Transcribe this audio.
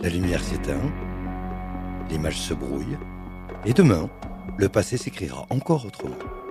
La lumière s'éteint, l'image se brouille, et demain, le passé s'écrira encore autrement.